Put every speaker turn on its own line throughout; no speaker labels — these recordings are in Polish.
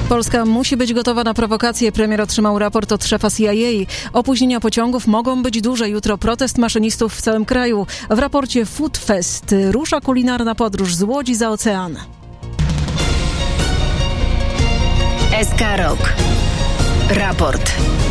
Polska musi być gotowa na prowokacje. Premier otrzymał raport od szefa CIA. Opóźnienia pociągów mogą być duże. Jutro protest maszynistów w całym kraju. W raporcie Food Fest rusza kulinarna podróż z Łodzi za ocean.
SK Rok. Raport.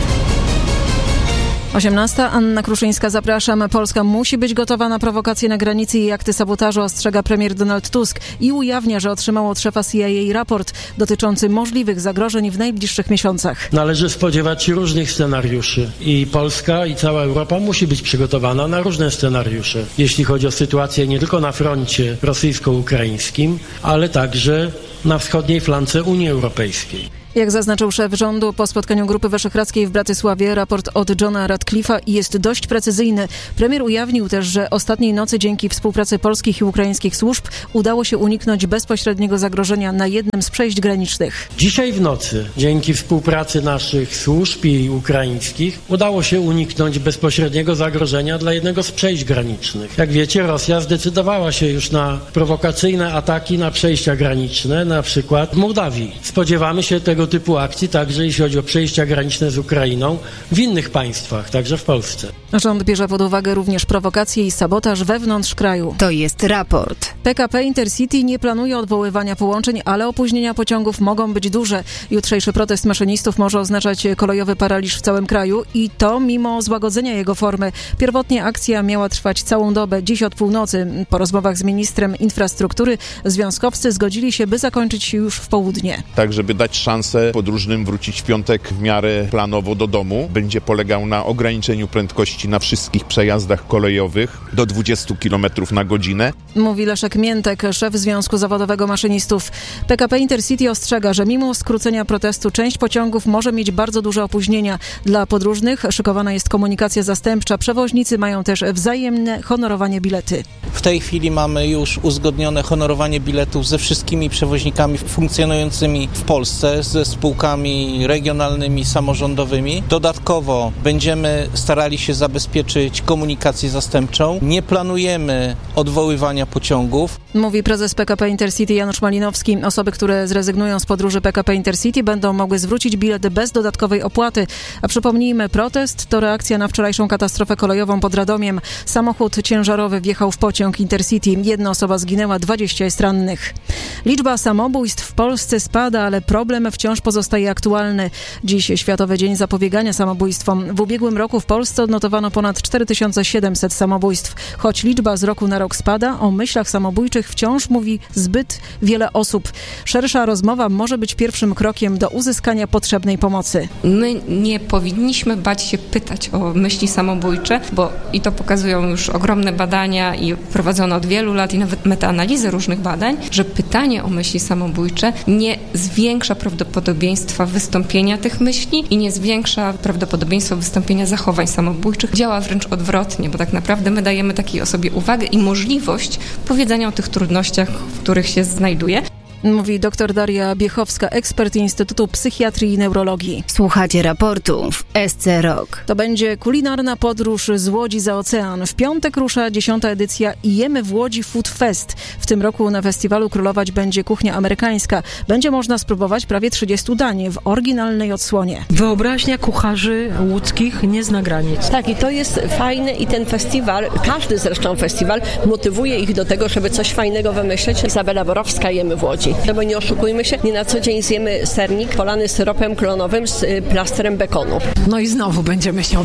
18. Anna Kruszyńska, zapraszam. Polska musi być gotowa na prowokacje na granicy i akty sabotażu, ostrzega premier Donald Tusk i ujawnia, że otrzymał od szefa CIA raport dotyczący możliwych zagrożeń w najbliższych miesiącach.
Należy spodziewać się różnych scenariuszy i Polska i cała Europa musi być przygotowana na różne scenariusze, jeśli chodzi o sytuację nie tylko na froncie rosyjsko-ukraińskim, ale także na wschodniej flance Unii Europejskiej.
Jak zaznaczył szef rządu po spotkaniu Grupy Wyszehradzkiej w Bratysławie, raport od Johna Radcliffe'a jest dość precyzyjny. Premier ujawnił też, że ostatniej nocy dzięki współpracy polskich i ukraińskich służb udało się uniknąć bezpośredniego zagrożenia na jednym z przejść granicznych.
Dzisiaj w nocy, dzięki współpracy naszych służb i ukraińskich, udało się uniknąć bezpośredniego zagrożenia dla jednego z przejść granicznych. Jak wiecie, Rosja zdecydowała się już na prowokacyjne ataki na przejścia graniczne, na przykład w Mołdawii. Spodziewamy się tego typu akcji także jeśli chodzi o przejścia graniczne z Ukrainą w innych państwach, także w Polsce.
Rząd bierze pod uwagę również prowokacje i sabotaż wewnątrz kraju.
To jest raport.
PKP Intercity nie planuje odwoływania połączeń, ale opóźnienia pociągów mogą być duże. Jutrzejszy protest maszynistów może oznaczać kolejowy paraliż w całym kraju i to mimo złagodzenia jego formy. Pierwotnie akcja miała trwać całą dobę, dziś od północy. Po rozmowach z ministrem infrastruktury związkowcy zgodzili się, by zakończyć się już w południe.
Tak, żeby dać szansę podróżnym wrócić w piątek w miarę planowo do domu. Będzie polegał na ograniczeniu prędkości na wszystkich przejazdach kolejowych do 20 km na godzinę.
Mówi Leszek Miętek, szef Związku Zawodowego Maszynistów. PKP Intercity ostrzega, że mimo skrócenia protestu część pociągów może mieć bardzo duże opóźnienia. Dla podróżnych szykowana jest komunikacja zastępcza. Przewoźnicy mają też wzajemne honorowanie bilety.
W tej chwili mamy już uzgodnione honorowanie biletów ze wszystkimi przewoźnikami funkcjonującymi w Polsce, ze spółkami regionalnymi, samorządowymi. Dodatkowo będziemy starali się zabezpieczyć komunikację zastępczą. Nie planujemy odwoływania pociągów.
Mówi prezes PKP Intercity Janusz Malinowski. Osoby, które zrezygnują z podróży PKP Intercity, będą mogły zwrócić bilet bez dodatkowej opłaty. A przypomnijmy, protest to reakcja na wczorajszą katastrofę kolejową pod Radomiem. Samochód ciężarowy wjechał w pociąg Intercity. 1 osoba zginęła, 20 jest rannych. Liczba samobójstw w Polsce spada, ale problem wciąż pozostaje aktualny. Dziś Światowy Dzień Zapobiegania Samobójstwom. W ubiegłym roku w Polsce odnotowano ponad 4700 samobójstw. Choć liczba z roku na rok spada, o myślach samobójczych wciąż mówi zbyt wiele osób. Szersza rozmowa może być pierwszym krokiem do uzyskania potrzebnej pomocy.
My nie powinniśmy bać się pytać o myśli samobójcze, bo i to pokazują już ogromne badania i prowadzone od wielu lat i nawet metaanalizy różnych badań, że pytanie o myśli samobójcze nie zwiększa prawdopodobieństwa wystąpienia tych myśli i nie zwiększa prawdopodobieństwa wystąpienia zachowań samobójczych. Działa wręcz odwrotnie, bo tak naprawdę my dajemy takiej osobie uwagę i możliwość powiedzenia o tych trudnościach, w których się znajduje.
Mówi dr Daria Biechowska, ekspert Instytutu Psychiatrii i Neurologii.
Słuchacie raportu w SC Rok.
To będzie kulinarna podróż z Łodzi za ocean. W piątek rusza 10. edycja Jemy w Łodzi Food Fest. W tym roku na festiwalu królować będzie kuchnia amerykańska. Będzie można spróbować prawie 30 dań w oryginalnej odsłonie.
Wyobraźnia kucharzy łódzkich nie zna granic.
Tak, i to jest fajne i ten festiwal, każdy zresztą festiwal, motywuje ich do tego, żeby coś fajnego wymyśleć. Izabela Borowska, Jemy w Łodzi. Bo nie oszukujmy się, nie na co dzień zjemy sernik polany syropem klonowym z plastrem bekonu.
No i znowu będziemy się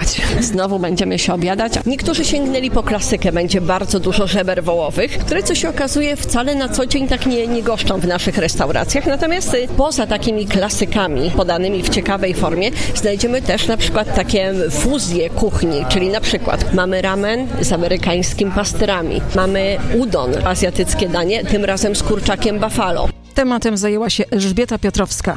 obiadać.
Niektórzy sięgnęli po klasykę, będzie bardzo dużo żeber wołowych, które co się okazuje wcale na co dzień tak nie goszczą w naszych restauracjach. Natomiast poza takimi klasykami podanymi w ciekawej formie znajdziemy też na przykład takie fuzje kuchni, czyli na przykład mamy ramen z amerykańskimi pastyrami, mamy udon, azjatyckie danie, tym razem z kurczakiem buffalo.
Tematem zajęła się Elżbieta Piotrowska.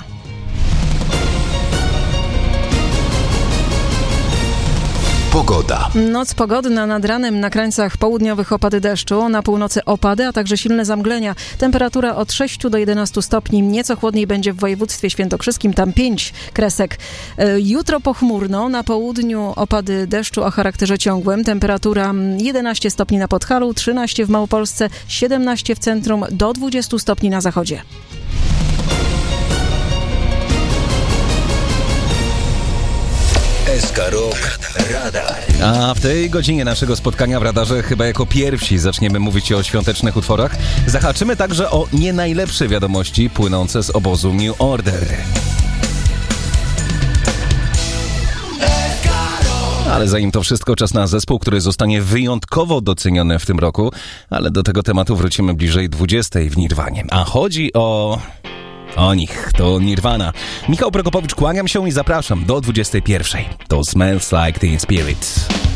Pogoda.
Noc pogodna, nad ranem na krańcach południowych opady deszczu, na północy opady, a także silne zamglenia. Temperatura od 6 do 11 stopni. Nieco chłodniej będzie w województwie świętokrzyskim, tam 5 kresek. Jutro pochmurno, na południu opady deszczu o charakterze ciągłym. Temperatura 11 stopni na Podhalu, 13 w Małopolsce, 17 w centrum, do 20 stopni na zachodzie.
SK Rok Radar.
A w tej godzinie naszego spotkania w radarze chyba jako pierwsi zaczniemy mówić o świątecznych utworach. Zahaczymy także o nie najlepsze wiadomości płynące z obozu New Order. Ale zanim to wszystko, czas na zespół, który zostanie wyjątkowo doceniony w tym roku, ale do tego tematu wrócimy bliżej 20 w Nirwanie. A chodzi o nich, to Nirvana. Michał Prokopowicz, kłaniam się i zapraszam do 21. To Smells Like Teen Spirit.